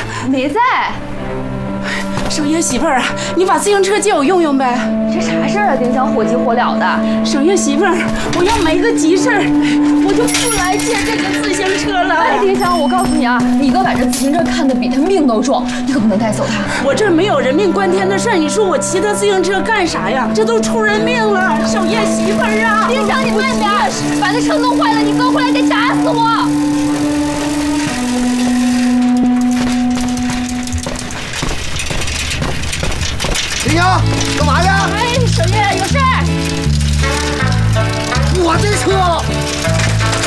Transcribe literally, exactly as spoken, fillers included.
没在。 少爷媳妇儿啊，你把自行车借我用用呗。 这啥事儿啊？丁香火急火燎的。 少爷媳妇儿，我要没个急事儿，我就不来借这个自行车了。 哎，丁香，我告诉你啊，你哥把这自行车看得比他命都重，你可不能带走他。 我这没有人命关天的事儿，你说我骑他自行车干啥呀？这都出人命了，少爷媳妇儿啊！ 丁香，你慢点，把那车弄坏了，你哥回来得打死我。